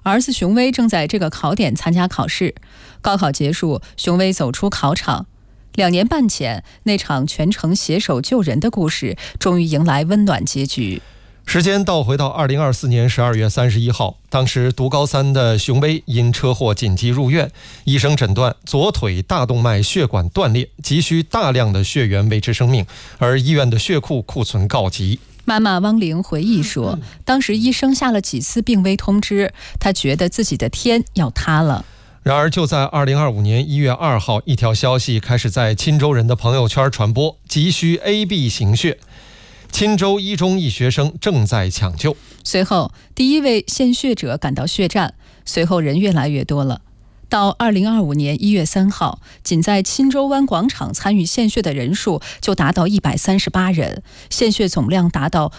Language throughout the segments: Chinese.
儿子熊威正在这个考点参加考试。高考结束，熊威走出考场。2年半前，那场全程携手救人的故事终于迎来温暖结局。 时间倒回到2024年12月31号，当时读高3的熊威因车祸紧急入院，医生诊断左腿大动脉血管断裂，急需大量的血源维持生命，而医院的血库库存告急。 妈妈汪玲回忆说，当时医生下了几次病危通知，她觉得自己的天要塌了。 然而就在2025年1月2号，一条消息开始在钦州人的朋友圈传播，急需 AB 型血，钦州一中一学生正在抢救。 随后第1位献血者赶到血站，随后人越来越多了。到2025年1月3号，仅在钦州湾广场参与献血的人数就达到138人，献血总量达到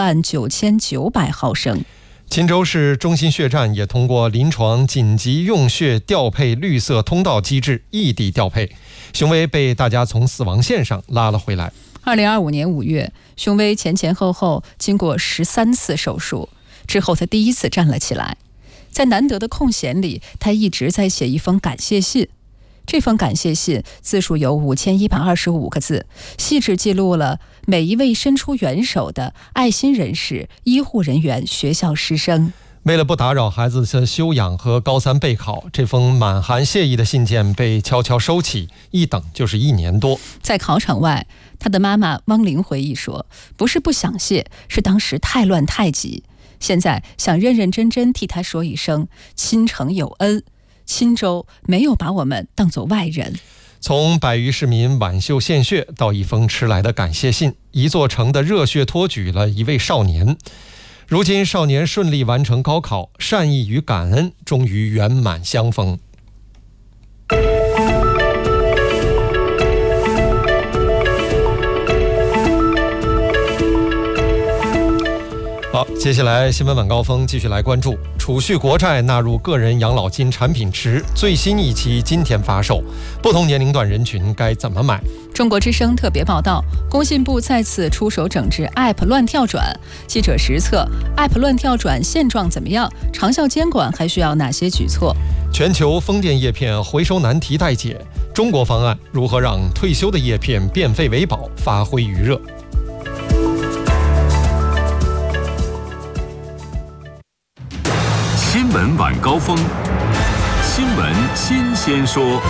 49900毫升。 钦州市中心血站也通过临床紧急用血调配绿色通道机制异地调配，熊威被大家从死亡线上拉了回来。 2025年5月，熊威前后经过13次手术之后，他第一次站了起来。在难得的空闲里，他一直在写一封感谢信。这封感谢信字数有5125个字，细致记录了每一位伸出援手的爱心人士、医护人员、学校师生。 为了不打扰孩子的休养和高3备考，这封满含谢意的信件被悄悄收起，一等就是1年多。 在考场外，他的妈妈汪玲回忆说，不是不想谢，是当时太乱太急，现在想认认真真替他说一声钦城有恩，钦州没有把我们当作外人。 从100余市民挽袖献血到一封迟来的感谢信，一座城的热血托举了一位少年。如今少年顺利完成高考，善意与感恩终于圆满相逢。好，接下来新闻晚高峰继续来关注储蓄国债纳入个人养老金产品池最新一期今天发售，不同年龄段人群该怎么买？ 中国之声特别报道，工信部再次出手整治 App 乱跳转。记者实测 App 乱跳转现状怎么样？长效监管还需要哪些举措？ 全球风电叶片回收难题待解，中国方案如何让退休的叶片变废为宝，发挥余热？ 新闻晚高峰，新闻新鲜说。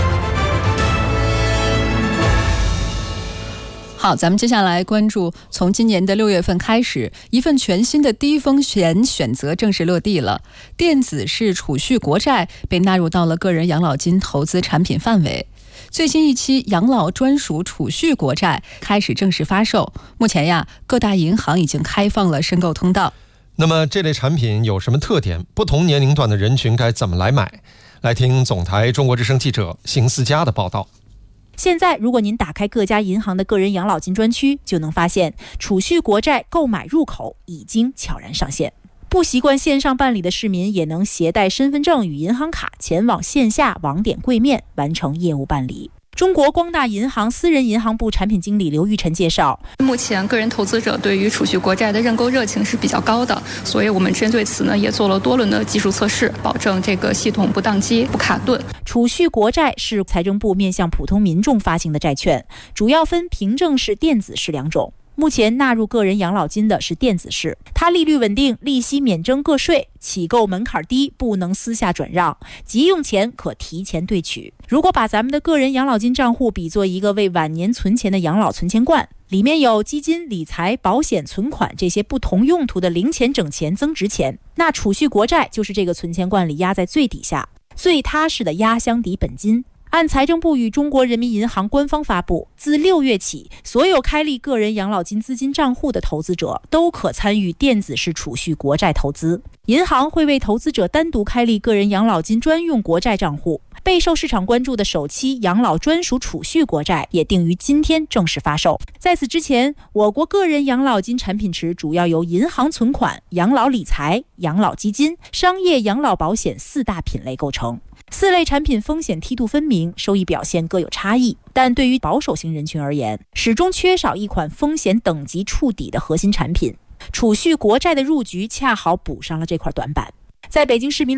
好，咱们接下来关注，从今年的6月份开始，一份全新的低风险选择正式落地了。电子式储蓄国债被纳入到了个人养老金投资产品范围。最新一期养老专属储蓄国债开始正式发售，目前呀，各大银行已经开放了申购通道。 那么这类产品有什么特点？不同年龄段的人群该怎么来买？来听总台中国之声记者邢思佳的报道。 现在如果您打开各家银行的个人养老金专区，就能发现储蓄国债购买入口已经悄然上线。不习惯线上办理的市民也能携带身份证与银行卡前往线下网点柜面完成业务办理。中国光大银行私人银行部产品经理刘玉晨介绍， 目前个人投资者对于储蓄国债的认购热情是比较高的，所以我们针对此呢也做了多轮的技术测试，保证这个系统不宕机、不卡顿。 储蓄国债是财政部面向普通民众发行的债券，主要分凭证式、电子式两种。目前纳入个人养老金的是电子式，它利率稳定，利息免征个税，起购门槛低，不能私下转让，急用钱可提前兑取。如果把咱们的个人养老金账户比作一个为晚年存钱的养老存钱罐，里面有基金、理财、保险、存款这些不同用途的零钱、整钱、增值钱，那储蓄国债就是这个存钱罐里压在最底下，最踏实的压箱底本金。按财政部与中国人民银行官方发布，自6月起，所有开立个人养老金资金账户的投资者都可参与电子式储蓄国债投资。银行会为投资者单独开立个人养老金专用国债账户。备受市场关注的首期养老专属储蓄国债也定于今天正式发售。在此之前，我国个人养老金产品池主要由银行存款、养老理财、养老基金、商业养老保险4大品类构成。4类产品风险梯度分明，收益表现各有差异，但对于保守型人群而言，始终缺少一款风险等级触底的核心产品。储蓄国债的入局恰好补上了这块短板。在北京市民